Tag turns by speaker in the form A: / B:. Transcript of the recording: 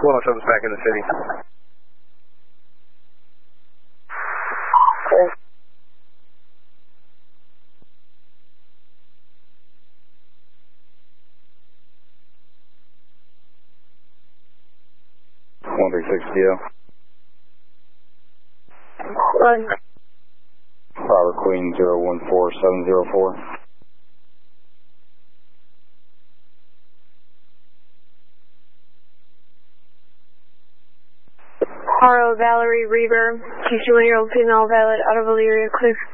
A: 107's back in the city.
B: Okay. Run.
C: Robert Queen 014704.
B: Haro Valerie Reber, 21-year-old female, valid, out of Elyria, clear.